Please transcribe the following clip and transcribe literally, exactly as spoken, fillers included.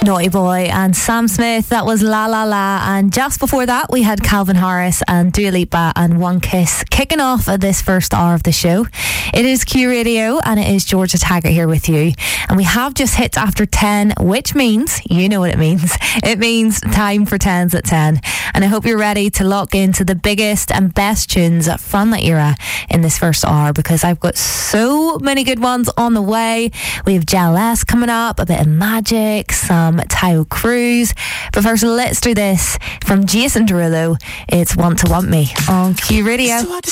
Naughty Boy and Sam Smith. That was La La La. And just before that, we had Calvin Harris and Dua Lipa and One Kiss kicking off this first hour of the show. It is Q Radio and it is Georgia Taggart here with you. And we have just hit after ten, which means, you know what it means, it means time for tens at ten. And I hope you're ready to lock into the biggest and best tunes from the era in this first hour, because I've got so many good ones on the way. We have J L S coming up, a bit of Magic, some Tayo Cruz. But first, let's do this from Jason Derulo. It's Want to Want Me on Q Radio. So